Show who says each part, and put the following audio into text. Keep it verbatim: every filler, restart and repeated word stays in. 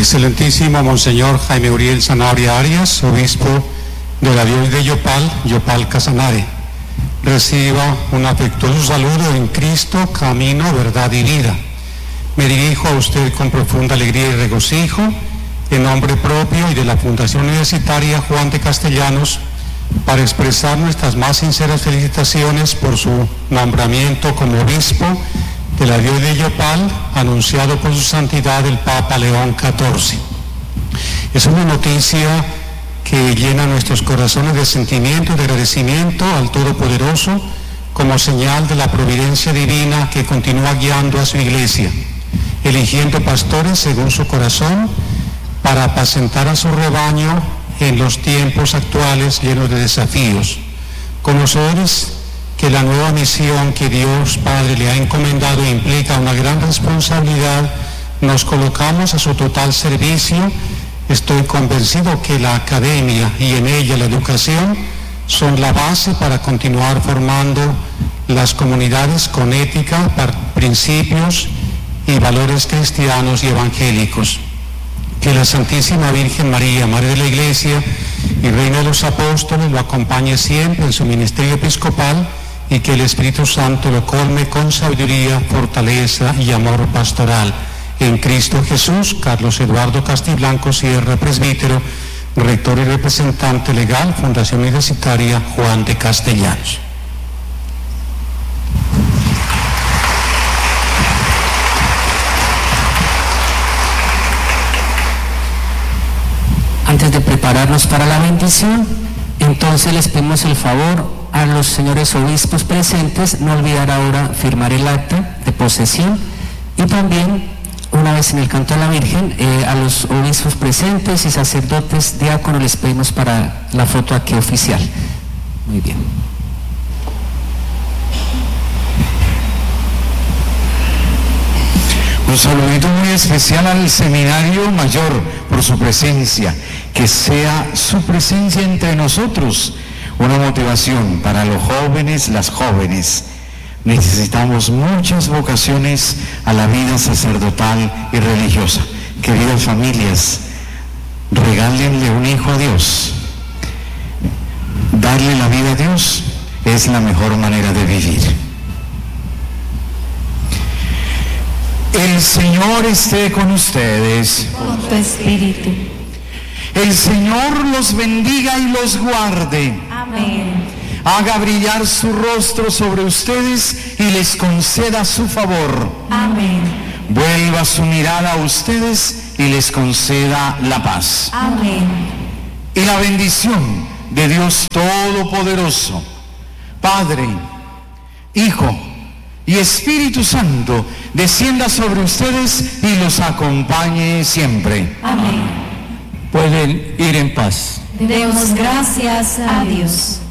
Speaker 1: Excelentísimo Monseñor Jaime Uriel Sanabria Arias, obispo de la diócesis de Yopal, Yopal Casanare, reciba un afectuoso saludo en Cristo, camino, verdad y vida. Me dirijo a usted con profunda alegría y regocijo, en nombre propio y de la Fundación Universitaria Juan de Castellanos, para expresar nuestras más sinceras felicitaciones por su nombramiento como obispo de la diócesis de Yopal, anunciado por su santidad el Papa León catorce. Es una noticia que llena nuestros corazones de sentimiento y de agradecimiento al Todopoderoso, como señal de la providencia divina que continúa guiando a su iglesia, eligiendo pastores según su corazón para apacentar a su rebaño en los tiempos actuales llenos de desafíos. Conocedores que la nueva misión que Dios Padre le ha encomendado implica una gran responsabilidad, nos colocamos a su total servicio. Estoy convencido que la academia y en ella la educación son la base para continuar formando las comunidades con ética, principios y valores cristianos y evangélicos. Que la Santísima Virgen María, Madre de la Iglesia y Reina de los Apóstoles, lo acompañe siempre en su ministerio episcopal y que el Espíritu Santo lo colme con sabiduría, fortaleza y amor pastoral. En Cristo Jesús. Carlos Eduardo Castiblanco Sierra, presbítero, rector y representante legal, Fundación Universitaria Juan de Castellanos.
Speaker 2: Antes de prepararnos para la bendición, entonces les pedimos el favor a los señores obispos presentes, no olvidar ahora firmar el acta de posesión, y también, una vez en el canto a la Virgen, eh, a los obispos presentes y sacerdotes diáconos les pedimos para la foto aquí oficial. Muy bien.
Speaker 3: Un saludito muy especial al Seminario Mayor por su presencia, que sea su presencia entre nosotros una motivación para los jóvenes, las jóvenes. Necesitamos muchas vocaciones a la vida sacerdotal y religiosa. Queridas familias, regálenle un hijo a Dios. Darle la vida a Dios es la mejor manera de vivir. El Señor esté con ustedes.
Speaker 4: Con tu espíritu.
Speaker 3: El Señor los bendiga y los guarde.
Speaker 4: Amén.
Speaker 3: Haga brillar su rostro sobre ustedes y les conceda su favor.
Speaker 4: Amén.
Speaker 3: Vuelva su mirada a ustedes y les conceda la paz.
Speaker 4: Amén.
Speaker 3: Y la bendición de Dios Todopoderoso, Padre, Hijo y Espíritu Santo, descienda sobre ustedes y los acompañe siempre.
Speaker 4: Amén.
Speaker 5: Pueden ir en paz.
Speaker 4: Demos gracias a Dios.